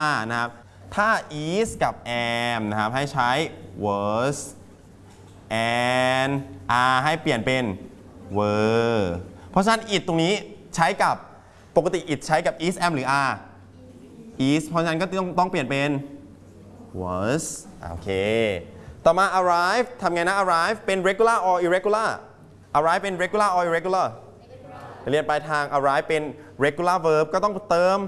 นะครับถ้า is กับ am นะครับให้ใช้ was and are ให้เปลี่ยนเป็น were เพราะฉะนั้น it ตรงนี้ใช้กับปกติ it ใช้กับ is am หรือ are is เพราะฉะนั้นก็ต้องเปลี่ยนเป็น was โอเคต่อมา arrive ทำไงนะ arrive เป็น regular or irregular arrive เป็น regular or irregular เรียนปลายทาง arrive เป็น regular verb ก็ต้องเติม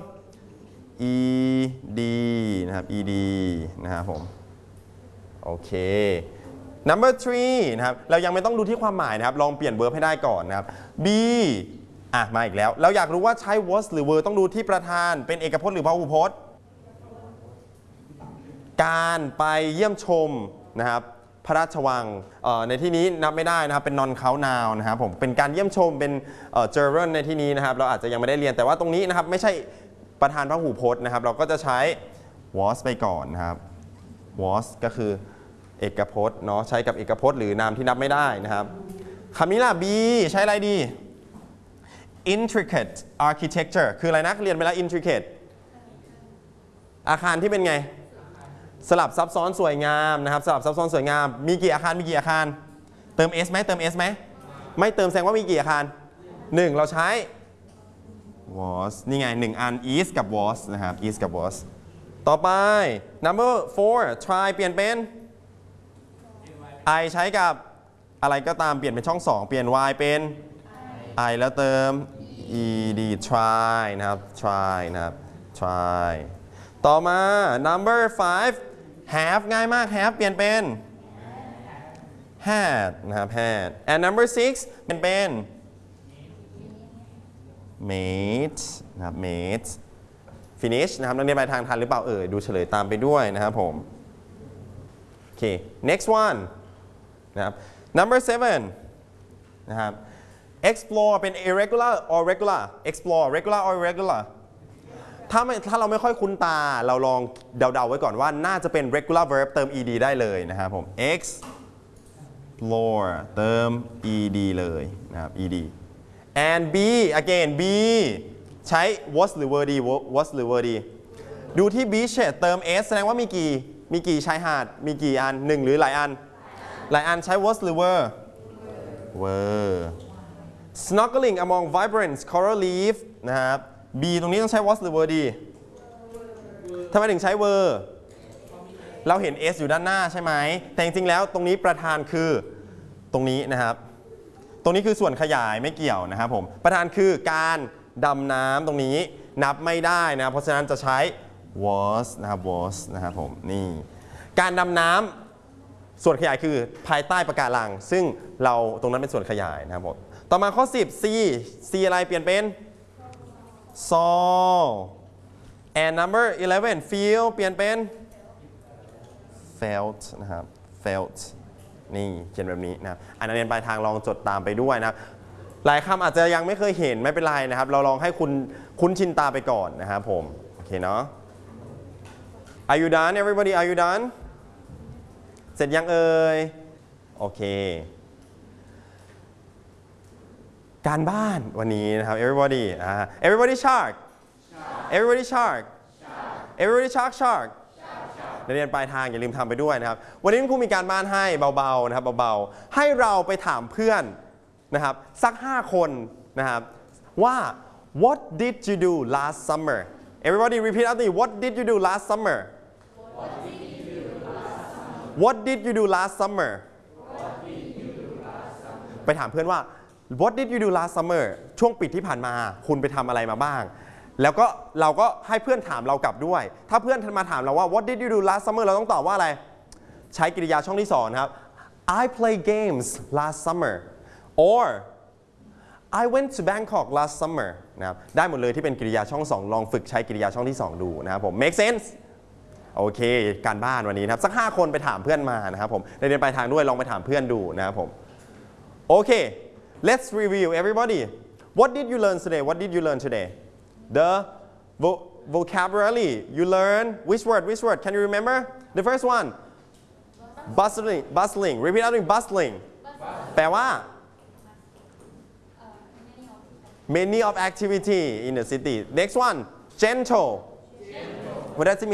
ed นะครับ ed นะครับผมโอเค number 3นะครับเรายังไม่ต้องดูที่ความหมายนะครับลองเปลี่ยน verb ให้ได้ก่อนนะครับ b มาอีกแล้วเราอยากรู้ว่าใช้ was หรือ were ต้องดูที่ประธานเป็นเอกพจน์หรือพหูพจน์การไปเยี่ยมชมนะครับพระราชวังในที่นี้นับไม่ได้นะครับเป็น non count noun นะครับผมเป็นการเยี่ยมชมเป็นgerund ในที่นี้นะครับเราอาจจะยังไม่ได้เรียนแต่ว่าตรงนี้นะครับไม่ใช่ประธานพหูพจน์นะครับเราก็จะใช้ was ไปก่อนนะครับ was ก็คือเอกพจน์เนาะใช้กับเอกพจน์หรือนามที่นับไม่ได้นะครับคำนี้ล่ะ b ใช้อะไรดี intricate architecture คืออะไรนะเรียนไปแล้ว intricate อาคารที่เป็นไงสลับซับซ้อนสวยงามนะครับสลับซับซ้อนสวยงามมีกี่อาคารมีกี่อาคารเติม s ไหมเติม s ไหมไม่เติมแสดงว่ามีกี่อาคาร1เราใช้ was นี่ไง1อัน is กับ was นะครับ is กับ was ต่อไป number 4 try เปลี่ยนเป็น I ใช้กับอะไรก็ตามเปลี่ยนเป็นช่อง2เปลี่ยน y เป็น I แล้วเติม ed try นะครับ try นะครับ tryต่อมา number 5 have ง่ายมาก have เปลี่ยนเป็น had นะครับ had and number 6 เป็น made นะครับ made finish นะครับนักเรียนไปทางทันหรือเปล่าดูเฉลยตามไปด้วยนะครับผมโอเค next one นะครับ number 7 นะครับ explore เป็น irregular or regular explore regular or irregularถ้าเราไม่ค่อยคุ้นตาเราลองเดาๆไว้ก่อนว่าน่าจะเป็น regular verb เติม ed ได้เลยนะครับผม explore เติม ed เลยนะครับ ed and b again b ใช้ was หรือ were ดี was หรือ were ดีดูที่ beach เติม s แสดงว่ามีกี่ชายหาดมีกี่อัน1หรือหลายอันใช้ was หรือ were snorkeling among vibrant coral reef นะครับB ตรงนี้ต้องใช้ was หรือ were ดีทำไมถึงใช้ were เราเห็น s อยู่ด้านหน้าใช่ไหมแต่จริงๆแล้วตรงนี้ประธานคือตรงนี้นะครับตรงนี้คือส่วนขยายไม่เกี่ยวนะครับผมประธานคือการดำน้ำตรงนี้นับไม่ได้นะเพราะฉะนั้นจะใช้ was นะครับ was นะครับผมนี่การดำน้ำส่วนขยายคือภายใต้ปะการังซึ่งเราตรงนั้นเป็นส่วนขยายนะครับผมต่อมาข้อ10 C อะไรเปลี่ยนเป็น saw and number 11 feel เปลี่ยนเป็น felt นะครับ felt นี่เขียนแบบนี้นะครับอันนั้นเรียนปลายทางลองจดตามไปด้วยนะครับหลายคำอาจจะยังไม่เคยเห็นไม่เป็นไรนะครับเราลองให้คุณคุ้นชินตาไปก่อนนะครับผมโอเคเนาะ Are you done everybody Are you done เสร็จยังเอ่ยโอเคการบ้านวันนี้นะครับ everybody everybody shark everybody shark everybody shark นักเรียนปลายทางอย่าลืมทำไปด้วยนะครับวันนี้คุณครูมีการบ้านให้เบาๆนะครับเบาๆให้เราไปถามเพื่อนนะครับสัก5คนนะครับว่า what did you do last summer everybody repeat after me what did you do last summer what did you do last summer ไปถามเพื่อนว่า what did you do last summer ช่วงปิดที่ผ่านมาคุณไปทำอะไรมาบ้างแล้วก็เราก็ให้เพื่อนถามเรากลับด้วยถ้าเพื่อนมาถามเราว่า what did you do last summer เราต้องตอบว่าอะไรใช้กริยาช่องที่2นะครับ I play games last summer or I went to Bangkok last summer นะครับได้หมดเลยที่เป็นกริยาช่อง2ลองฝึกใช้กริยาช่องที่2ดูนะครับผม make sense โอเคการบ้านวันนี้นะครับสัก5คนไปถามเพื่อนมานะครับผมเรียนปลายทางด้วยลองไปถามเพื่อนดูนะครับผมโอเค let's review everybody what did you learn today what did you learn today the vocabulary you learn which word can you remember the first one bustling repeat after me bustling แปลว่า many of activity in the city next one gentle what does it mean